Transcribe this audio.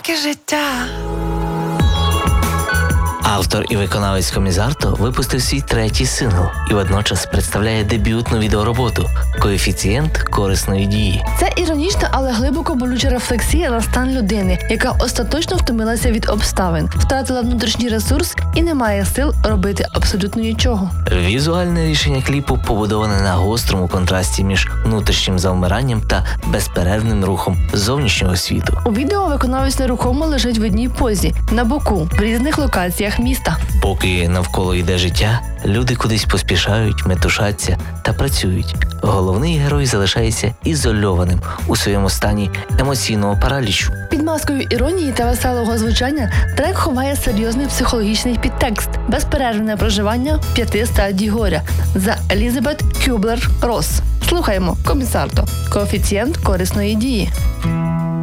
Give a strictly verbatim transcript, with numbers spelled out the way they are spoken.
таке життя. Автор і виконавець Комізарто випустив свій третій сингл і водночас представляє дебютну відеороботу «Коефіцієнт корисної дії». Це іронічна, але глибоко болюча рефлексія на стан людини, яка остаточно втомилася від обставин, втратила внутрішній ресурс і не має сил робити абсолютно нічого. Візуальне рішення кліпу побудоване на гострому контрасті між внутрішнім завмиранням та безперервним рухом зовнішнього світу. У відео виконавець нерухомо лежить в одній позі, на боку, в різних локаціях міста. Поки навколо йде життя, люди кудись поспішають, метушаться та працюють. Головний герой залишається ізольованим у своєму стані емоційного паралічу. Під маскою іронії та веселого звучання трек ховає серйозний психологічний підтекст – безперервне проживання п'яти стадій горя за Елізабет Кюблер-Росс. Слухаємо «Комізарто» – коефіцієнт корисної дії.